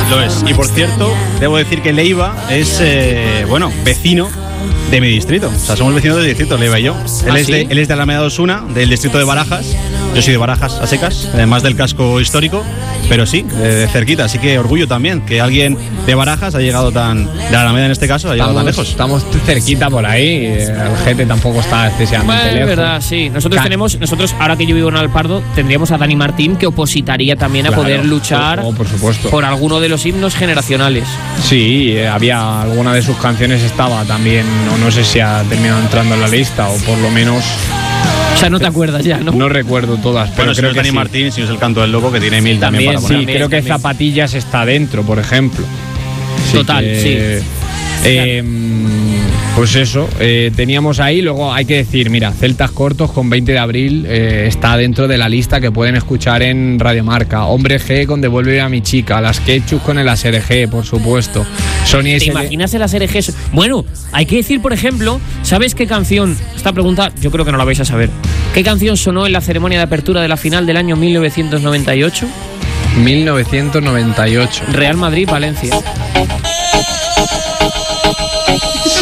Lo es. Y por cierto, debo decir que Leiva es, vecino de mi distrito. O sea, somos vecinos del distrito, Leiva y yo. Él es de Alameda de Osuna, del distrito de Barajas. Yo soy de Barajas, a secas, además del casco histórico. Pero sí, de cerquita. Así que orgullo también que alguien de Barajas ha llegado de Alameda en este caso, ha llegado tan lejos. Estamos cerquita por ahí. El GT tampoco está excesivamente lejos. Es verdad, sí. Nosotros, ahora que yo vivo en Alpardo, tendríamos a Dani Martín, que opositaría también a poder luchar por supuesto, por alguno de los himnos generacionales. Sí, había alguna de sus canciones estaba también, no sé si ha terminado entrando en la lista, o por lo menos... O sea, no te acuerdas ya, ¿no? No recuerdo todas, pero bueno, creo si que Dani Martín, si no es el Canto del Loco, que tiene 1000 también para poner. Sí, creo que Zapatillas está dentro, por ejemplo. Total, sí. Pues eso, teníamos ahí, luego hay que decir, mira, Celtas Cortos con 20 de abril está dentro de la lista que pueden escuchar en Radio Marca. Hombre G con Devuelve a mi chica, las Ketchup con el ASRG, por supuesto. ¿Te imaginas el ASRG? Bueno, hay que decir, por ejemplo, ¿sabes qué canción? Esta pregunta yo creo que no la vais a saber. ¿Qué canción sonó en la ceremonia de apertura de la final del año 1998? 1998. Real Madrid-Valencia. Sí.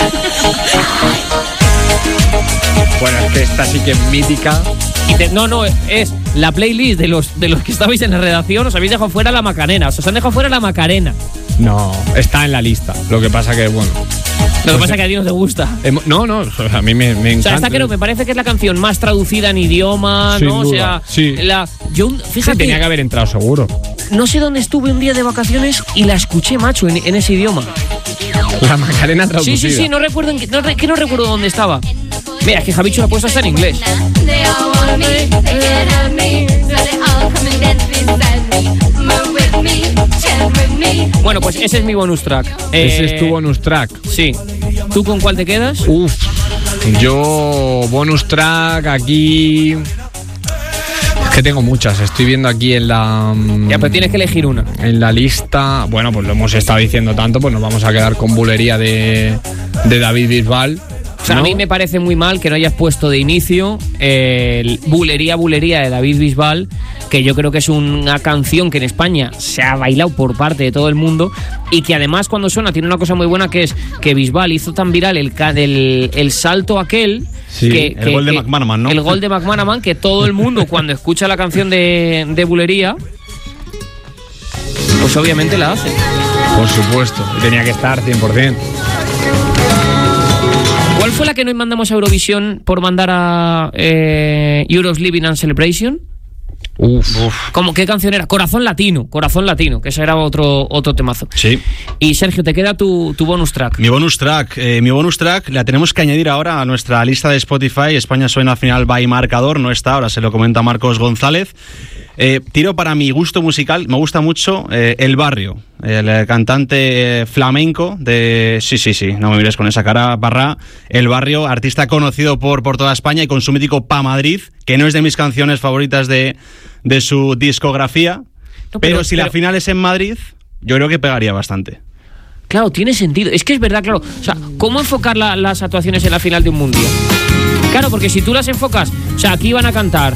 Bueno, es que esta sí que es mítica. No, es la playlist de los que estabais en la redacción. Os habéis dejado fuera la Macarena. Os han dejado fuera la Macarena. No, está en la lista. Lo que pasa que, bueno... Lo que pasa que a ti no te gusta. No, a mí me encanta. O sea, esta creo, me parece que es la canción más traducida en idioma, sin ¿no? duda, o sea, sí. Fíjate, sí, tenía que haber entrado seguro. No sé dónde estuve un día de vacaciones y la escuché, macho, en ese idioma. La Macarena traducida. Sí, no recuerdo dónde estaba. Mira, es que Javicho la ha puesto hasta en inglés. Bueno, pues ese es mi bonus track. Ese es tu bonus track. Sí. ¿Tú con cuál te quedas? Yo bonus track aquí... Es que tengo muchas, estoy viendo aquí en la... Ya, pero tienes que elegir una. En la lista, bueno, pues lo hemos estado diciendo tanto, pues nos vamos a quedar con Bulería de David Bisbal. O sea, ¿no? A mí me parece muy mal que no hayas puesto de inicio Bulería de David Bisbal, que yo creo que es una canción que en España se ha bailado por parte de todo el mundo y que además cuando suena tiene una cosa muy buena, que es que Bisbal hizo tan viral el salto aquel, sí, el gol de McManaman, ¿no? El gol de McManaman, que todo el mundo cuando escucha la canción de Bulería, pues obviamente la hace. Por supuesto, tenía que estar 100%. ¿Cuál fue la que nos mandamos a Eurovisión por mandar a Euros Living and Celebration? ¿Qué canción era? Corazón Latino, que ese era otro temazo. Sí. Y Sergio, te queda tu bonus track. Mi bonus track la tenemos que añadir ahora a nuestra lista de Spotify. España suena al final by marcador, no está, ahora se lo comenta Marcos González. Tiro para mi gusto musical, me gusta mucho El Barrio, el cantante flamenco de... Sí, no me mires con esa cara, Barra. El Barrio, artista conocido por toda España y con su mítico Pa Madrid, que no es de mis canciones favoritas de su discografía, pero si la final es en Madrid, yo creo que pegaría bastante. Claro, tiene sentido. Es que es verdad, claro. O sea, ¿cómo enfocar las actuaciones en la final de un mundial? Claro, porque si tú las enfocas... O sea, aquí van a cantar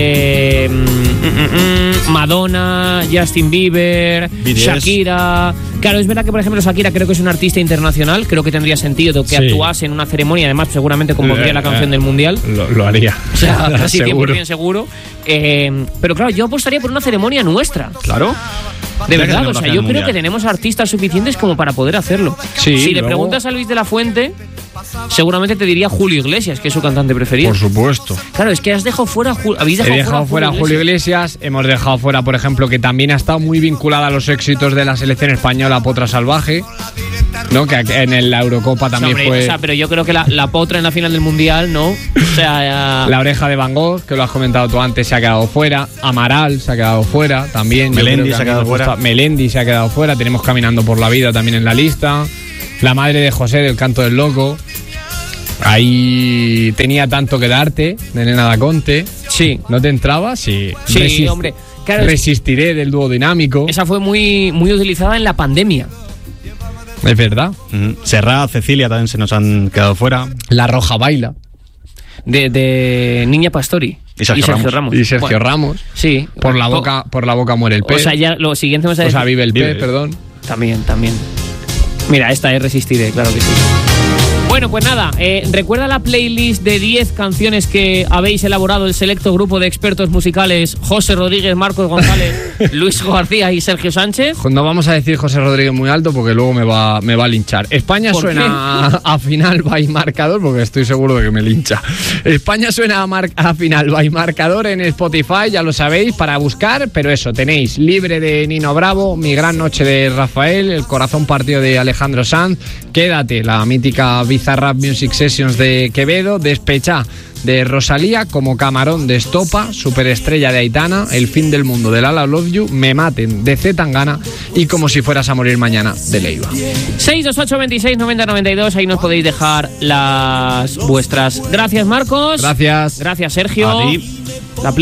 Madonna, Justin Bieber, BTS. Shakira... Claro, es verdad que, por ejemplo, Shakira creo que es un artista internacional. Creo que tendría sentido que actuase en una ceremonia. Además, seguramente convocaría la canción del mundial. Lo haría. O sea, casi 100% seguro. Pero claro, yo apostaría por una ceremonia nuestra. Claro. De verdad, o sea, yo creo que tenemos artistas suficientes como para poder hacerlo. Sí, si le preguntas a Luis de la Fuente, seguramente te diría Julio Iglesias, que es su cantante preferido. Por supuesto. Claro, es que has dejado fuera He dejado fuera a Julio Iglesias. Hemos dejado fuera, por ejemplo, que también ha estado muy vinculada a los éxitos de la selección española, Potra Salvaje, ¿no? Que en la Eurocopa también fue... O sea, pero yo creo que la Potra en la final del Mundial, ¿no? O sea, La Oreja de Van Gogh, que lo has comentado tú antes, se ha quedado fuera. Amaral se ha quedado fuera también. Melendi se ha quedado fuera. Melendi se ha quedado fuera. Tenemos Caminando por la Vida también en la lista. La Madre de José, del Canto del Loco. Ahí Tenía tanto que darte, de Nena Da Conte. Sí. ¿No te entraba? Sí. Sí, hombre. Claro, Resistiré, del Dúo Dinámico. Esa fue muy utilizada en la pandemia. Es verdad. Serrat, Cecilia también se nos han quedado fuera. La Roja Baila. De Niña Pastori. Y Sergio Ramos. Y Sergio Ramos. Sí. Por la boca muere el pez. O sea, ya lo siguiente vas a decir. O sea, vive el pez, perdón. También. Mira, esta es Resistiré, claro que sí. Bueno, pues nada, recuerda la playlist de 10 canciones que habéis elaborado el selecto grupo de expertos musicales José Rodríguez, Marcos González, Luis García y Sergio Sánchez. No vamos a decir José Rodríguez muy alto porque luego me va a linchar. España suena a final by marcador, porque estoy seguro de que me lincha. España suena a final by marcador en Spotify, ya lo sabéis, para buscar, pero eso, tenéis Libre de Nino Bravo, Mi Gran Noche de Rafael, El Corazón Partido de Alejandro Sanz, Quédate, la mítica Bizarrap Music Sessions de Quevedo, Despechá de Rosalía, Como Camarón de Estopa, Superestrella de Aitana, El Fin del Mundo de Lala Love You, Me Maten de Z Tangana y Como si fueras a morir mañana de Leiva. 628 26 90 92, ahí nos podéis dejar las vuestras. Gracias, Marcos. Gracias. Gracias, Sergio. A ti. La